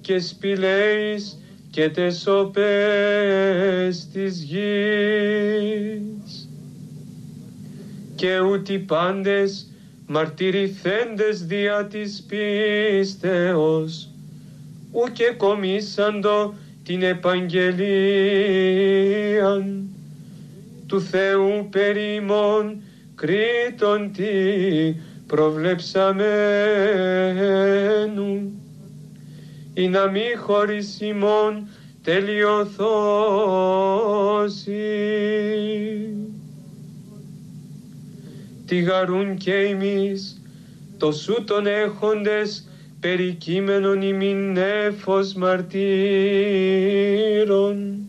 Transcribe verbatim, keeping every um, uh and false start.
και σπηλαίης και τες οπές της γης. Και ούτι πάντες μαρτυρηθέντες δια της πίστεως, ου και κομίσαντο την επαγγελίαν του Θεού περί ημών κρίτων τι προβλεψαμένου, ή να μη χωρίς ημών τελειωθώσει. Τι γαρούν και εμείς τοσού τον έχοντες περί κείμενον ημιν νέφος μαρτύρων,